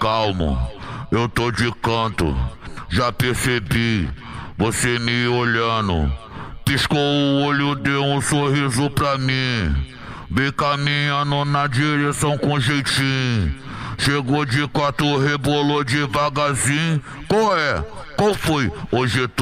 calmo, eu tô de canto. Já percebi, você me olhando. Piscou o olho, deu um sorriso pra mim. Vem caminhando na direção com jeitinho. Chegou de quatro, rebolou devagarzinho. Qual é? Qual foi? Hoje